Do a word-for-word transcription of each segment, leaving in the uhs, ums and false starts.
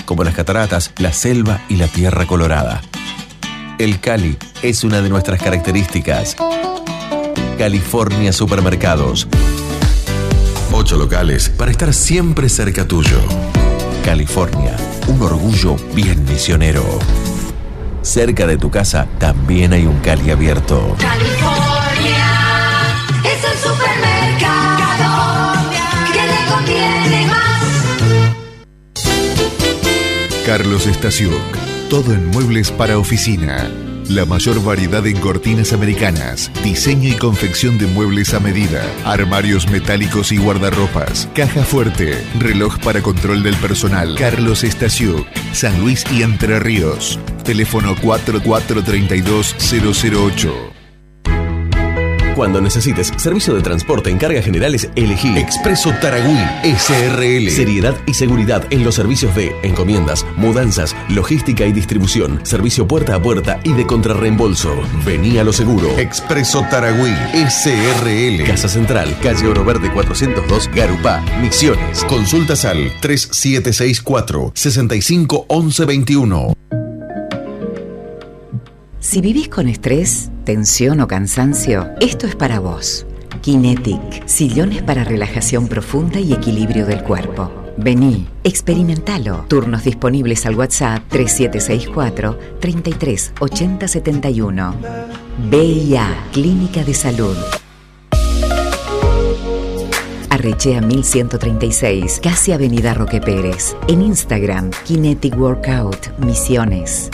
como las cataratas, la selva y la tierra colorada. El Cali es una de nuestras características. California Supermercados. Ocho locales para estar siempre cerca tuyo. California, un orgullo bien misionero. Cerca de tu casa también hay un Cali abierto. California es el supermercado que le conviene más. Carlos Stasiuk, todo en muebles para oficina. La mayor variedad en cortinas americanas, diseño y confección de muebles a medida, armarios metálicos y guardarropas, caja fuerte, reloj para control del personal. Carlos Stasiuk, San Luis y Entre Ríos. Teléfono cuatro cuatro tres dos cero cero ocho. Cuando necesites servicio de transporte en cargas generales, elegí Expreso Taragüí S R L. Seriedad y seguridad en los servicios de encomiendas, mudanzas, logística y distribución, servicio puerta a puerta y de contrarreembolso. Vení a lo seguro. Expreso Taragüí S R L. Casa Central, calle Oro Verde cuatrocientos dos, Garupá, Misiones. Consultas al tres siete seis cuatro, seis cinco uno uno dos uno. Si vivís con estrés, tensión o cansancio, esto es para vos. Kinetic, sillones para relajación profunda y equilibrio del cuerpo. Vení, experimentalo. Turnos disponibles al WhatsApp tres siete seis cuatro, treinta y tres, ochenta setenta y uno. B I A, Clínica de Salud. Arrechea mil ciento treinta y seis, casi Avenida Roque Pérez. En Instagram, Kinetic Workout, Misiones.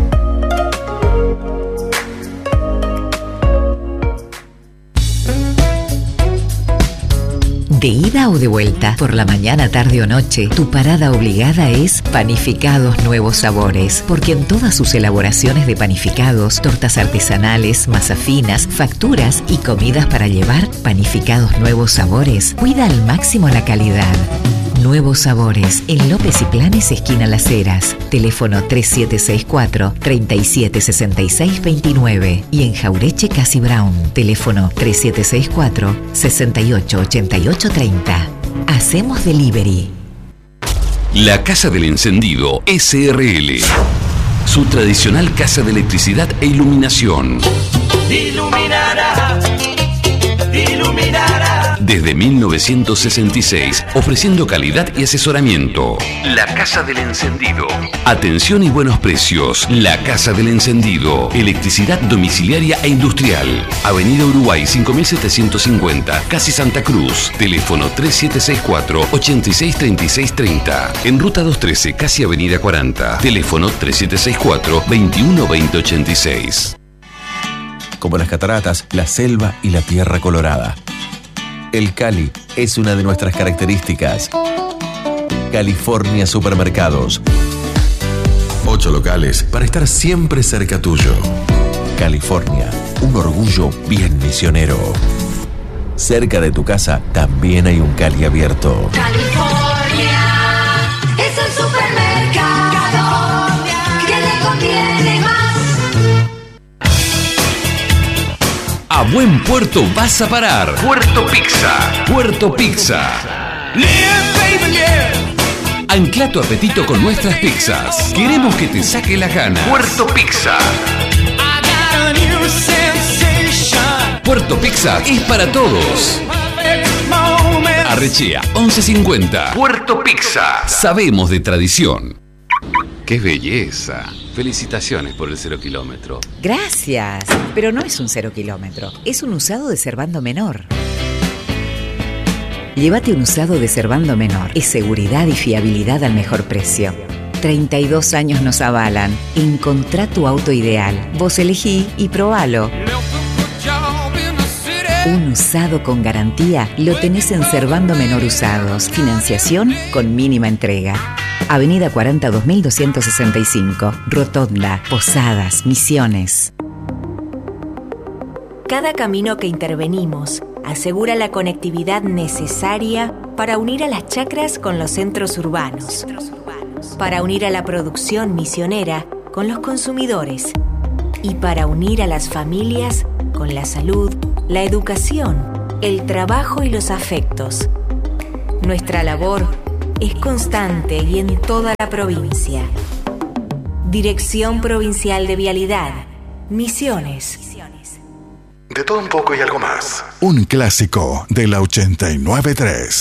De ida o de vuelta, por la mañana, tarde o noche, tu parada obligada es Panificados Nuevos Sabores, porque en todas sus elaboraciones de panificados, tortas artesanales, masas finas, facturas y comidas para llevar, Panificados Nuevos Sabores cuida al máximo la calidad. Nuevos Sabores, en López y Planes, esquina Las Heras. Teléfono tres siete seis cuatro, treinta y siete sesenta y seis veintinueve. Y en Jaureche, Casi Brown. Teléfono tres siete seis cuatro, sesenta y ocho ochenta y ocho treinta. Hacemos delivery. La Casa del Encendido S R L. Su tradicional casa de electricidad e iluminación. Iluminará, iluminará. Desde mil novecientos sesenta y seis, ofreciendo calidad y asesoramiento. La Casa del Encendido. Atención y buenos precios. La Casa del Encendido. Electricidad domiciliaria e industrial. Avenida Uruguay cinco mil setecientos cincuenta, Casi Santa Cruz. Teléfono tres siete seis cuatro, ochenta y seis treinta y seis treinta. En Ruta doscientos trece, Casi Avenida cuarenta. Teléfono tres siete seis cuatro, veintiuno veinte ochenta y seis. Como las cataratas, la selva y la tierra colorada. El Cali es una de nuestras características. California Supermercados. Ocho locales para estar siempre cerca tuyo. California, un orgullo bien misionero. Cerca de tu casa también hay un Cali abierto. California es el supermercado que le conviene más. A buen puerto vas a parar. Puerto Pizza. Puerto Pizza. Ancla tu apetito con nuestras pizzas. Queremos que te saque la gana. Puerto Pizza. Puerto Pizza es para todos. Arrechea once cincuenta. Puerto Pizza. Sabemos de tradición. ¡Qué belleza! Felicitaciones por el cero kilómetro. Gracias, pero no es un cero kilómetro, es un usado de Servando Menor. Llévate un usado de Servando Menor, es seguridad y fiabilidad al mejor precio. treinta y dos años nos avalan. Encontrá tu auto ideal, vos elegí y probalo. Un usado con garantía lo tenés en Servando Menor Usados. Financiación con mínima entrega. Avenida cuarenta, dos mil doscientos sesenta y cinco, Rotonda, Posadas, Misiones. Cada camino que intervenimos asegura la conectividad necesaria para unir a las chacras con los centros urbanos, para unir a la producción misionera con los consumidores y para unir a las familias con la salud, la educación, el trabajo y los afectos. Nuestra labor es constante y en toda la provincia. Dirección Provincial de Vialidad, Misiones. De todo un poco y algo más. Un clásico de la ochenta y nueve punto tres.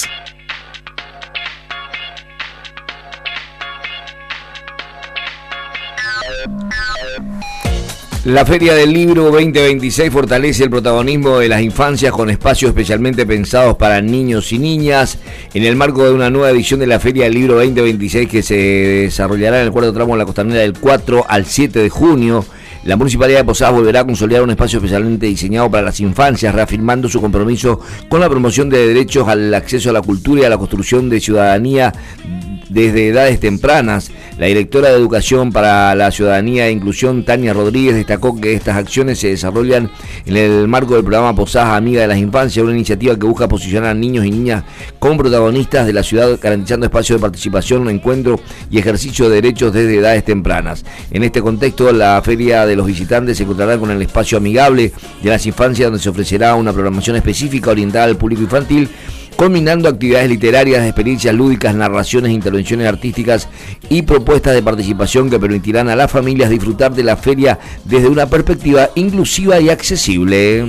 La Feria del Libro veinte veintiséis fortalece el protagonismo de las infancias con espacios especialmente pensados para niños y niñas. En el marco de una nueva edición de la Feria del Libro veinte veintiséis que se desarrollará en el cuarto tramo de la Costanera del cuatro al siete de junio, la Municipalidad de Posadas volverá a consolidar un espacio especialmente diseñado para las infancias, reafirmando su compromiso con la promoción de derechos al acceso a la cultura y a la construcción de ciudadanía desde edades tempranas. La directora de Educación para la Ciudadanía e Inclusión, Tania Rodríguez, destacó que estas acciones se desarrollan en el marco del programa Posadas Amiga de las Infancias, una iniciativa que busca posicionar a niños y niñas como protagonistas de la ciudad, garantizando espacios de participación, encuentro y ejercicio de derechos desde edades tempranas. En este contexto, la Feria de los Visitantes se encontrará con el espacio amigable de las infancias, donde se ofrecerá una programación específica orientada al público infantil, combinando actividades literarias, experiencias lúdicas, narraciones, intervenciones artísticas y propuestas de participación que permitirán a las familias disfrutar de la feria desde una perspectiva inclusiva y accesible.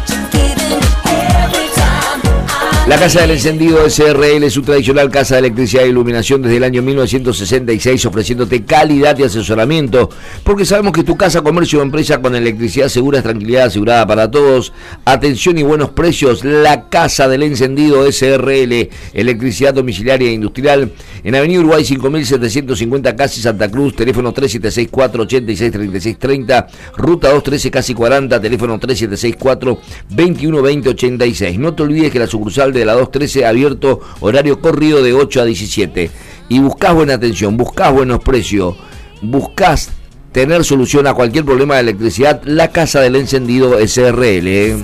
La Casa del Encendido S R L es su tradicional casa de electricidad e iluminación desde el año mil novecientos sesenta y seis, ofreciéndote calidad y asesoramiento, porque sabemos que tu casa, comercio o empresa con electricidad segura es tranquilidad asegurada para todos. Atención y buenos precios. La Casa del Encendido S R L, electricidad domiciliaria e industrial, en Avenida Uruguay cinco mil setecientos cincuenta, casi Santa Cruz, teléfono tres siete seis cuatro, ocho seis tres seis tres cero, ruta doscientos trece, casi cuarenta, teléfono tres siete seis cuatro, veintiuno veinte ochenta y seis. No te olvides que la sucursal de la doscientos trece abierto horario corrido de ocho a diecisiete. Y buscás buena atención, buscás buenos precios, buscás tener solución a cualquier problema de electricidad, la Casa del Encendido S R L.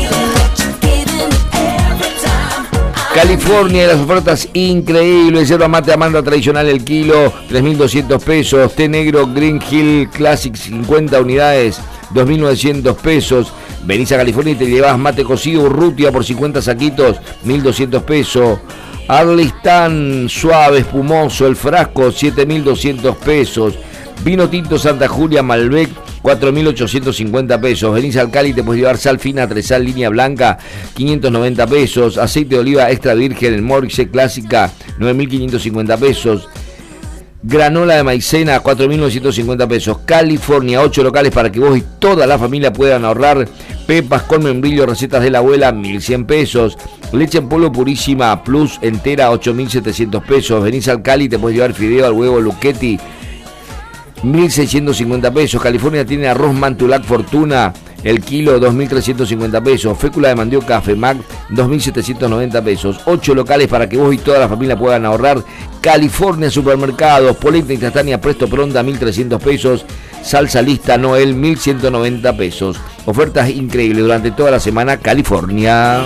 California, las ofertas increíbles. Yerba mate Amanda tradicional el kilo, tres mil doscientos pesos. Té negro Green Hill Classic, cincuenta unidades, dos mil novecientos pesos. Venís a California y te llevas mate cocido Urrutia por cincuenta saquitos, mil doscientos pesos. Arlistán suave, espumoso, el frasco, siete mil doscientos pesos. Vino tinto Santa Julia Malbec, cuatro mil ochocientos cincuenta pesos. Venís al Cali y te puedes llevar sal fina Tresal línea blanca, quinientos noventa pesos. Aceite de oliva extra virgen en Morxe clásica, nueve mil quinientos cincuenta pesos. Granola de maicena, cuatro mil novecientos cincuenta pesos. California, ocho locales para que vos y toda la familia puedan ahorrar. Pepas con membrillo, recetas de la abuela, mil cien pesos. Leche en polvo purísima plus entera, ocho mil setecientos pesos. Venís al Cali y te puedes llevar fideo al huevo Luchetti, mil seiscientos cincuenta pesos. California tiene arroz Mantulac Fortuna, el kilo, dos mil trescientos cincuenta pesos. Fécula de mandioca Femac, dos mil setecientos noventa pesos. ocho locales para que vos y toda la familia puedan ahorrar. California Supermercados, polenta instantánea Presto Pronta, mil trescientos pesos. Salsa lista Noel, mil ciento noventa pesos. Ofertas increíbles durante toda la semana. California.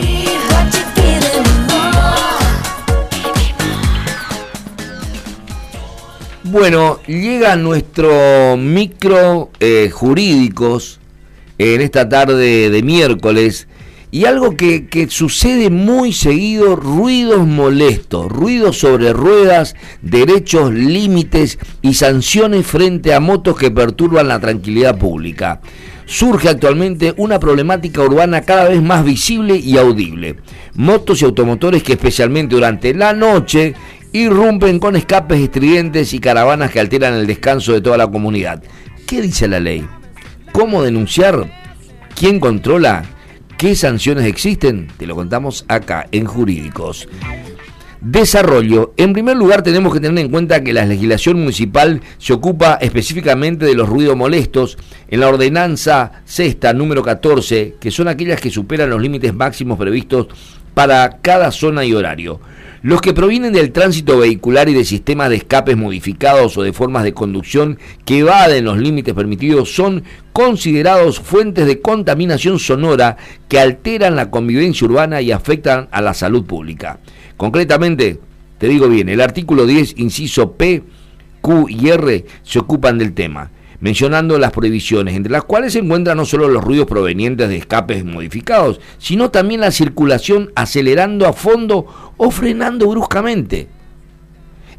Bueno, llega nuestro micro eh, jurídicos en esta tarde de miércoles, y algo que, que sucede muy seguido: ruidos molestos, ruidos sobre ruedas, derechos, límites y sanciones frente a motos que perturban la tranquilidad pública. Surge actualmente una problemática urbana cada vez más visible y audible. Motos y automotores que, especialmente durante la noche, irrumpen con escapes estridentes y caravanas que alteran el descanso de toda la comunidad. ¿Qué dice la ley? ¿Cómo denunciar? ¿Quién controla? ¿Qué sanciones existen? Te lo contamos acá en Jurídicos. Desarrollo. En primer lugar, tenemos que tener en cuenta que la legislación municipal se ocupa específicamente de los ruidos molestos en la ordenanza sexta número catorce, que son aquellas que superan los límites máximos previstos para cada zona y horario. Los que provienen del tránsito vehicular y de sistemas de escapes modificados o de formas de conducción que evaden los límites permitidos son considerados fuentes de contaminación sonora que alteran la convivencia urbana y afectan a la salud pública. Concretamente, te digo bien, el artículo diez, inciso P, Q y R se ocupan del tema, mencionando las prohibiciones, entre las cuales se encuentran no solo los ruidos provenientes de escapes modificados, sino también la circulación acelerando a fondo o frenando bruscamente.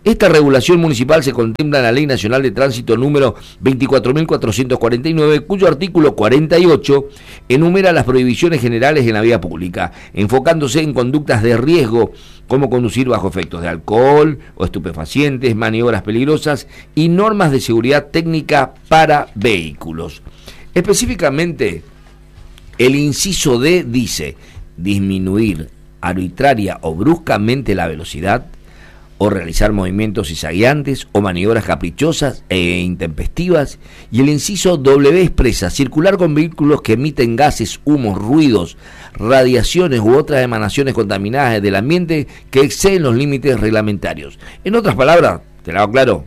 Esta regulación municipal se contempla en la Ley Nacional de Tránsito número veinticuatro mil cuatrocientos cuarenta y nueve, cuyo artículo cuarenta y ocho enumera las prohibiciones generales en la vía pública, enfocándose en conductas de riesgo como conducir bajo efectos de alcohol o estupefacientes, maniobras peligrosas y normas de seguridad técnica para vehículos. Específicamente, el inciso D dice disminuir arbitraria o bruscamente la velocidad, o realizar movimientos zigzagueantes o maniobras caprichosas e intempestivas, y el inciso W expresa circular con vehículos que emiten gases, humos, ruidos, radiaciones u otras emanaciones contaminadas del ambiente que exceden los límites reglamentarios. En otras palabras, te lo hago claro,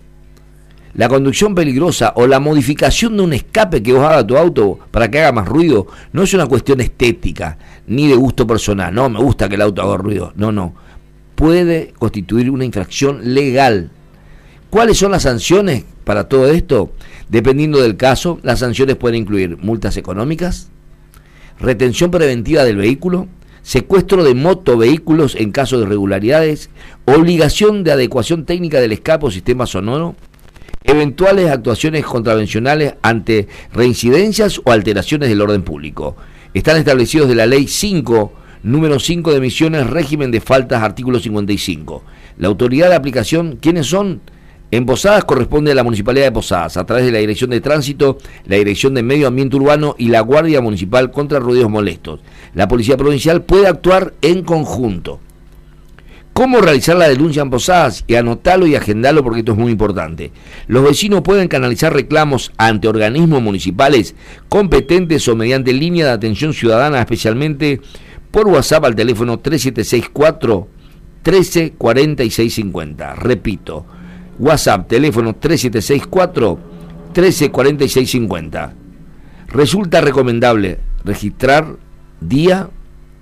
la conducción peligrosa o la modificación de un escape que vos hagas a tu auto para que haga más ruido no es una cuestión estética ni de gusto personal. No, me gusta que el auto haga ruido. No, no. Puede constituir una infracción legal. ¿Cuáles son las sanciones para todo esto? Dependiendo del caso, las sanciones pueden incluir multas económicas, retención preventiva del vehículo, secuestro de motovehículos en caso de irregularidades, obligación de adecuación técnica del escape o sistema sonoro, eventuales actuaciones contravencionales ante reincidencias o alteraciones del orden público. Están establecidos de la Ley cinco, número cinco de Misiones, régimen de faltas, artículo cincuenta y cinco. La autoridad de aplicación, ¿quiénes son? En Posadas corresponde a la Municipalidad de Posadas, a través de la Dirección de Tránsito, la Dirección de Medio Ambiente Urbano y la Guardia Municipal contra Ruidos Molestos. La Policía Provincial puede actuar en conjunto. ¿Cómo realizar la denuncia en Posadas? Y anotalo y agendalo porque esto es muy importante. Los vecinos pueden canalizar reclamos ante organismos municipales competentes o mediante línea de atención ciudadana, especialmente por WhatsApp al teléfono tres siete seis cuatro, uno tres cuatro seis cinco cero. Repito, WhatsApp, teléfono tres siete seis cuatro, uno tres cuatro seis cinco cero. Resulta recomendable registrar día,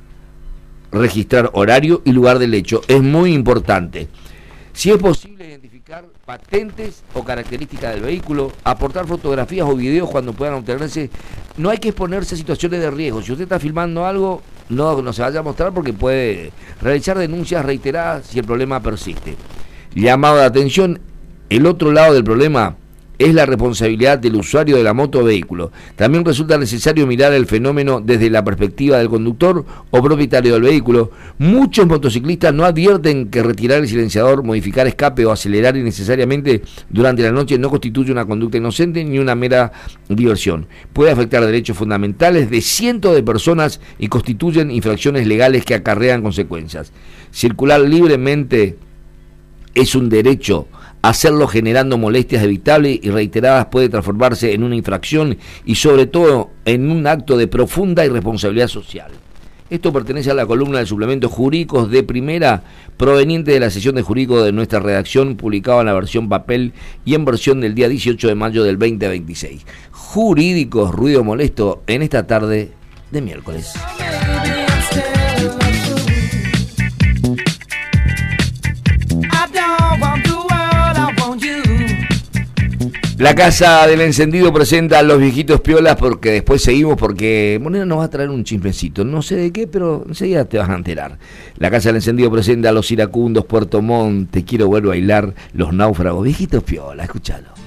registrar horario y lugar del hecho. Es muy importante. Si es posible identificar patentes o características del vehículo, aportar fotografías o videos cuando puedan obtenerse. No hay que exponerse a situaciones de riesgo. Si usted está filmando algo, no, no se vaya a mostrar porque puede realizar denuncias reiteradas si el problema persiste. Llamado de atención, el otro lado del problema es la responsabilidad del usuario de la moto o vehículo. También resulta necesario mirar el fenómeno desde la perspectiva del conductor o propietario del vehículo. Muchos motociclistas no advierten que retirar el silenciador, modificar escape o acelerar innecesariamente durante la noche no constituye una conducta inocente ni una mera diversión. Puede afectar derechos fundamentales de cientos de personas y constituyen infracciones legales que acarrean consecuencias. Circular libremente es un derecho. Hacerlo generando molestias evitables y reiteradas puede transformarse en una infracción y sobre todo en un acto de profunda irresponsabilidad social. Esto pertenece a la columna de suplementos jurídicos de primera, proveniente de la sesión de jurídico de nuestra redacción, publicado en la versión papel y en versión del día dieciocho de mayo del veinte veintiséis. Jurídicos, ruido molesto, en esta tarde de miércoles. La Casa del Encendido presenta a los viejitos piolas porque después seguimos porque Moneda nos va a traer un chismecito, no sé de qué, pero enseguida te vas a enterar. La Casa del Encendido presenta a los iracundos, Puerto Montt, Te quiero ver bailar, Los náufragos, viejitos piolas, escúchalo.